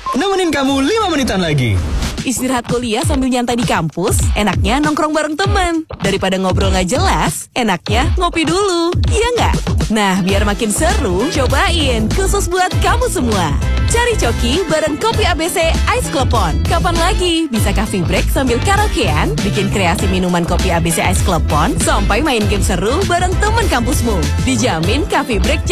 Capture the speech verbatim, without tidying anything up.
nemenin kamu lima menitan lagi. Istirahat kuliah sambil nyantai di kampus, enaknya nongkrong bareng teman. Daripada ngobrol nggak jelas, enaknya ngopi dulu, iya nggak? Nah, biar makin seru, cobain khusus buat kamu semua. Cari Coki bareng kopi A B C Ice Klepon. Kapan lagi bisa coffee break sambil karaokean, bikin kreasi minuman kopi A B C Ice Klepon, sampai main game seru bareng teman kampusmu. Dijamin coffee break